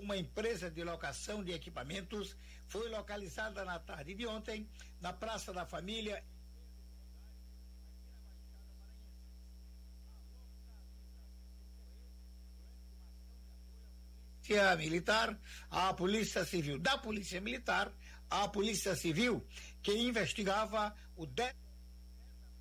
Uma empresa de locação de equipamentos foi localizada na tarde de ontem na Praça da Família. Militar, a Polícia Civil, da Polícia Militar, a Polícia Civil, que investigava o